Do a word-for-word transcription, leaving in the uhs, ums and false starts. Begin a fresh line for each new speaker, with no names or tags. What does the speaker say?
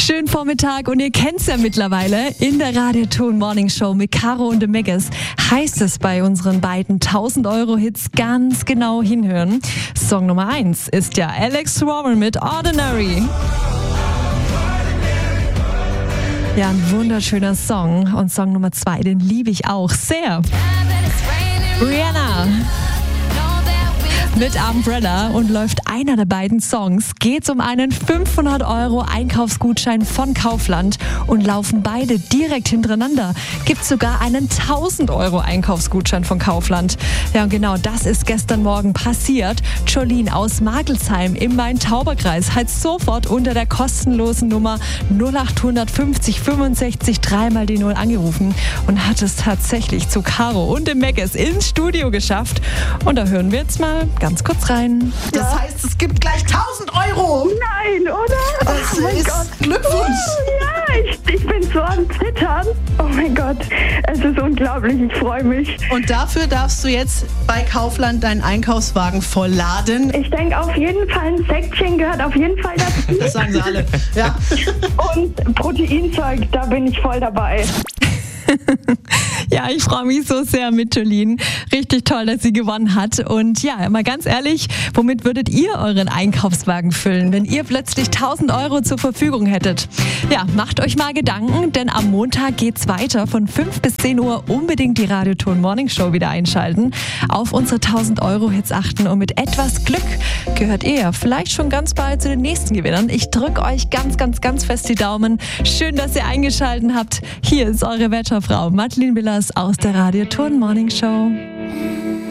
Schönen Vormittag und ihr kennt's ja mittlerweile. In der Radioton Morning Show mit Caro und The Megas heißt es bei unseren beiden tausend Euro Hits ganz genau hinhören. Song Nummer eins ist ja Alex Warren mit Ordinary. Ja, ein wunderschöner Song. Und Song Nummer zwei, den liebe ich auch sehr. Rihanna mit Umbrella und läuft einer der beiden Songs. Geht's um einen fünfhundert Euro Einkaufsgutschein von Kaufland und laufen beide direkt hintereinander. Gibt's sogar einen tausend Euro Einkaufsgutschein von Kaufland. Ja, und genau das ist gestern Morgen passiert. Jolene aus Magelsheim im Main-Tauber-Kreis hat sofort unter der kostenlosen Nummer null acht fünfzig fünfundsechzig dreimal die Null angerufen und hat es tatsächlich zu Caro und dem Megas ins Studio geschafft. Und da hören wir jetzt mal ganz kurz rein.
Das ja. heißt, es gibt gleich tausend Euro.
Nein, oder?
Das
oh mein
ist
Gott.
Glückwunsch.
Oh, ja, ich, ich bin so am Zittern. Oh mein Gott, es ist unglaublich. Ich freue mich.
Und dafür darfst du jetzt bei Kaufland deinen Einkaufswagen vollladen.
Ich denke auf jeden Fall, ein Säckchen gehört auf jeden Fall dazu.
Das sagen sie alle. Ja.
Und Proteinzeug, da bin ich voll dabei.
Ja, ich freue mich so sehr mit Jolene. Richtig toll, dass sie gewonnen hat. Und ja, mal ganz ehrlich, womit würdet ihr euren Einkaufswagen füllen, wenn ihr plötzlich tausend Euro zur Verfügung hättet? Ja, macht euch mal Gedanken, denn am Montag geht's weiter. Von fünf bis zehn Uhr unbedingt die Radioton Morning Show wieder einschalten. Auf unsere tausend Euro Hits achten und mit etwas Glück gehört ihr vielleicht schon ganz bald zu den nächsten Gewinnern. Ich drücke euch ganz, ganz, ganz fest die Daumen. Schön, dass ihr eingeschaltet habt. Hier ist eure Wetterfrau Madeline Billers aus der Radioton Morning Show.